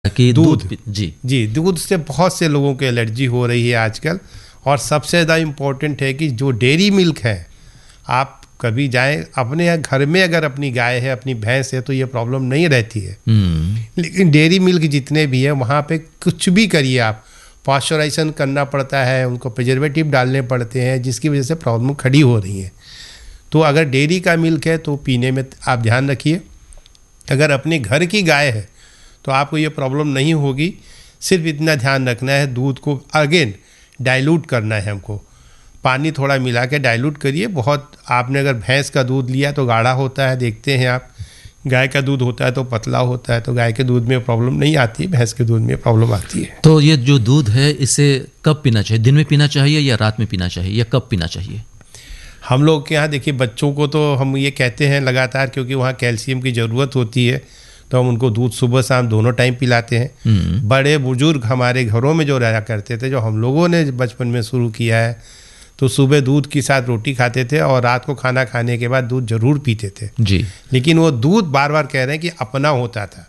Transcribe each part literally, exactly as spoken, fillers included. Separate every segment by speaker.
Speaker 1: कि
Speaker 2: दूध
Speaker 1: दूध जी
Speaker 2: जी दूध से बहुत से लोगों को एलर्जी हो रही है आजकल। और सबसे ज़्यादा इम्पोर्टेंट है कि जो डेयरी मिल्क है, आप कभी जाएं अपने घर में, अगर अपनी गाय है, अपनी भैंस है, तो ये प्रॉब्लम नहीं रहती है। लेकिन डेयरी मिल्क जितने भी है वहाँ पे कुछ भी करिए आप, पाश्चराइजेशन करना पड़ता है, उनको प्रिजर्वेटिव डालने पड़ते हैं, जिसकी वजह से प्रॉब्लम खड़ी हो रही है। तो अगर डेयरी का मिल्क है तो पीने में आप ध्यान रखिए। अगर अपने घर की गाय है तो आपको ये प्रॉब्लम नहीं होगी। सिर्फ इतना ध्यान रखना है, दूध को अगेन डाइल्यूट करना है हमको, पानी थोड़ा मिला के डाइल्यूट करिए। बहुत आपने अगर भैंस का दूध लिया तो गाढ़ा होता है, देखते हैं आप। गाय का दूध होता है तो पतला होता है, तो गाय के दूध में प्रॉब्लम नहीं आती, भैंस के दूध में प्रॉब्लम आती है।
Speaker 1: तो ये जो दूध है इसे कब पीना चाहिए? दिन में पीना चाहिए या रात में पीना चाहिए या कब पीना चाहिए?
Speaker 2: हम लोग के यहाँ देखिए, बच्चों को तो हम ये कहते हैं लगातार, क्योंकि वहाँ कैल्शियम की ज़रूरत होती है, तो हम उनको दूध सुबह शाम दोनों टाइम पिलाते हैं। बड़े बुजुर्ग हमारे घरों में जो रहा करते थे, जो हम लोगों ने बचपन में शुरू किया है, तो सुबह दूध के साथ रोटी खाते थे और रात को खाना खाने के बाद दूध जरूर पीते थे
Speaker 1: जी।
Speaker 2: लेकिन वो दूध बार बार कह रहे हैं कि अपना होता था,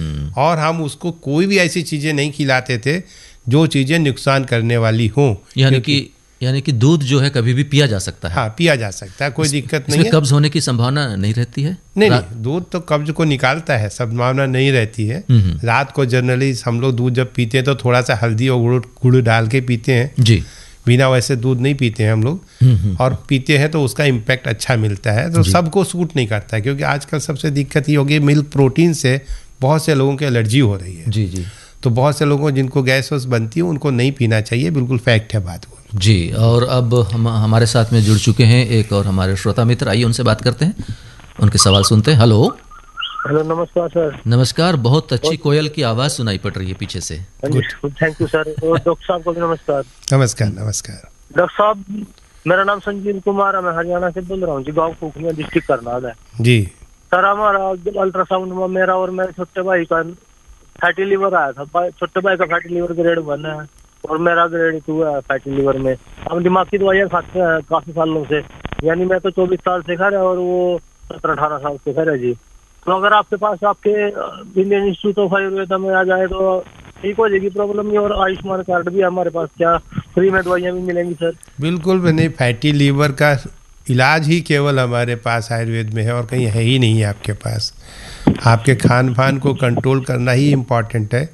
Speaker 2: और हम उसको कोई भी ऐसी चीज़ें नहीं खिलाते थे जो चीज़ें नुकसान करने वाली हों।
Speaker 1: यानी कि यानी कि दूध जो है कभी भी पिया जा सकता है।
Speaker 2: हाँ, पिया जा सकता है, कोई दिक्कत नहीं है।
Speaker 1: कब्ज होने की संभावना नहीं रहती है?
Speaker 2: नहीं नहीं, दूध तो कब्ज को निकालता है, संभावना नहीं रहती है। रात को जनरली हम लोग दूध जब पीते हैं तो थोड़ा सा हल्दी और गुड़ गुड़ डाल के पीते हैं जी, बिना वैसे दूध नहीं पीते हैं हम लोग। और पीते हैं तो उसका इम्पैक्ट अच्छा मिलता है। तो सबको सूट नहीं करता है, क्योंकि आजकल सबसे दिक्कत ये होगी, मिल्क प्रोटीन से बहुत से लोगों की एलर्जी हो रही है जी जी। तो बहुत से लोगों जिनको गैस वैस बनती है उनको नहीं पीना चाहिए, बिल्कुल फैक्ट है बात वो
Speaker 1: जी। और अब हम हमारे साथ में जुड़ चुके हैं एक और हमारे श्रोता मित्र, आइए उनसे बात करते हैं, उनके सवाल सुनते हैं। हेलो
Speaker 3: हेलो, नमस्कार सर।
Speaker 1: नमस्कार, बहुत अच्छी कोयल की आवाज़ सुनाई पड़ रही है पीछे से।
Speaker 3: Good, thank you sir. और डॉक्टर साहब को भी नमस्कार।
Speaker 2: नमस्कार नमस्कार।
Speaker 3: डॉक्टर साहब, मेरा नाम संजीव कुमार है, मैं हरियाणा से बोल रहा हूँ जी, गाँव कुखनिया डिस्ट्रिक्ट करनाल है
Speaker 2: जी।
Speaker 3: सर, हमारा अल्ट्रासाउंड में मेरा और मेरे छोटे भाई का फैटी लीवर आया था। छोटे भाई का फैटी लीवर ग्रेड वन है और मेरा ग्रेड टू है फैटी लीवर में। हम दिमाग की दवाइयाँ खाते हैं काफी सालों से, यानी मैं तो चौबीस साल से खा रहा और वो सत्रह अठारह साल से खा रहा जी। तो अगर आपके पास आपके इंडियन इंस्टीट्यूट ऑफ आयुर्वेदा में आ जाए तो ठीक हो जाएगी प्रॉब्लम नहीं। और आयुष्मान कार्ड भी हमारे पास, क्या फ्री में दवाइयाँ भी मिलेंगी सर?
Speaker 2: बिल्कुल भी नहीं, फैटी लीवर का इलाज ही केवल हमारे पास आयुर्वेद में है और कहीं है ही नहीं है आपके पास। आपके खान पान को कंट्रोल करना ही इम्पॉर्टेंट है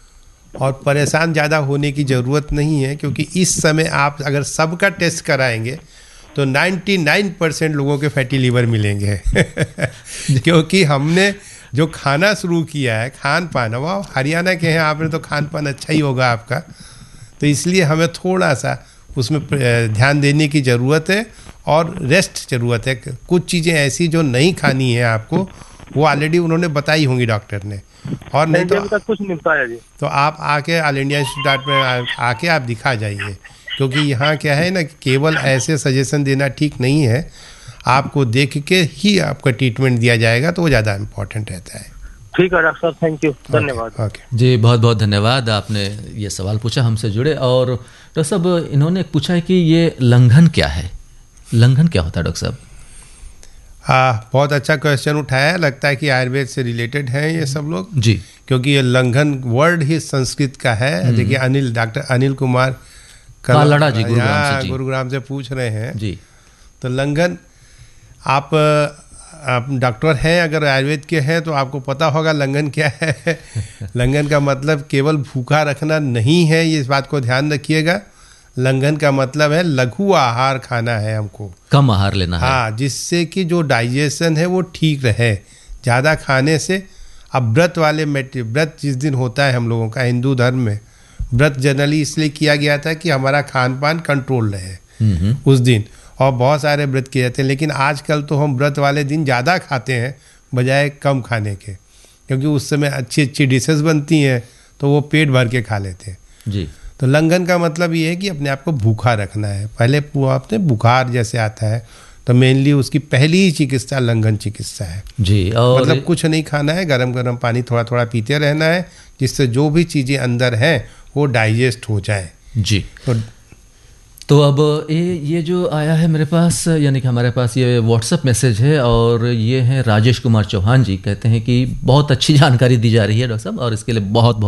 Speaker 2: और परेशान ज़्यादा होने की ज़रूरत नहीं है, क्योंकि इस समय आप अगर सबका टेस्ट कराएंगे तो निन्यानवे परसेंट लोगों के फैटी लीवर मिलेंगे क्योंकि हमने जो खाना शुरू किया है, खान पान, वो हरियाणा के हैं, आपने तो खान पान अच्छा ही होगा आपका, तो इसलिए हमें थोड़ा सा उसमें ध्यान देने की ज़रूरत है और रेस्ट ज़रूरत है। कुछ चीज़ें ऐसी जो नहीं खानी है आपको, वो ऑलरेडी उन्होंने बताई होंगी डॉक्टर ने, और नहीं तो
Speaker 3: तक कुछ नहीं बताया जी।
Speaker 2: तो आप आके ऑल इंडिया इंस्टीट्यूट में आके आप दिखा जाइए, क्योंकि यहाँ क्या है ना, केवल ऐसे सजेशन देना ठीक नहीं है, आपको देख के ही आपका ट्रीटमेंट दिया जाएगा, तो वो ज़्यादा इम्पोर्टेंट रहता है।
Speaker 3: ठीक है डॉक्टर साहब, थैंक यू, धन्यवाद।
Speaker 2: ओके
Speaker 1: जी, बहुत बहुत धन्यवाद, आपने ये सवाल पूछा, हमसे जुड़े। और डॉक्टर साहब, इन्होंने पूछा है कि ये लंघन क्या है? लंघन क्या होता है डॉक्टर साहब?
Speaker 2: हाँ, बहुत अच्छा क्वेश्चन उठाया। लगता है कि आयुर्वेद से रिलेटेड है ये सब लोग
Speaker 1: जी,
Speaker 2: क्योंकि ये लंघन वर्ड ही संस्कृत का है। देखिए, अनिल डॉक्टर अनिल कुमार
Speaker 1: कालड़ा जी गुरुग्राम से, जी
Speaker 2: गुरुग्राम से पूछ रहे हैं
Speaker 1: जी।
Speaker 2: तो लंघन, आप आप डॉक्टर हैं, अगर आयुर्वेद के हैं तो आपको पता होगा लंघन क्या है। लंघन का मतलब केवल भूखा रखना नहीं है, ये इस बात को ध्यान रखिएगा। लंघन का मतलब है लघु आहार खाना है, हमको
Speaker 1: कम आहार लेना है।
Speaker 2: हाँ, जिससे कि जो डाइजेशन है वो ठीक रहे। ज़्यादा खाने से, अब व्रत वाले मेटे व्रत जिस दिन होता है हम लोगों का हिंदू धर्म में, व्रत जनरली इसलिए किया गया था कि हमारा खान पान कंट्रोल रहे उस दिन, और बहुत सारे व्रत किए जाते हैं। लेकिन आजकल तो हम व्रत वाले दिन ज़्यादा खाते हैं बजाय कम खाने के, क्योंकि उस समय अच्छी अच्छी डिशेस बनती हैं तो वो पेट भर के खा लेते हैं
Speaker 1: जी।
Speaker 2: तो लंघन का मतलब ये है कि अपने आप को भूखा रखना है। पहले आपने बुखार जैसे आता है तो मेनली उसकी पहली ही चिकित्सा लंघन चिकित्सा है
Speaker 1: जी। और
Speaker 2: मतलब कुछ नहीं खाना है, गरम गरम पानी थोड़ा थोड़ा पीते रहना है, जिससे जो भी चीज़ें अंदर हैं वो डाइजेस्ट हो जाए
Speaker 1: जी। तो तो अब ये ये जो आया है मेरे पास, यानी कि हमारे पास ये व्हाट्सएप मैसेज है, और ये हैं राजेश कुमार चौहान जी, कहते हैं कि बहुत अच्छी जानकारी दी जा रही है डॉक्टर साहब, और इसके लिए बहुत बहुत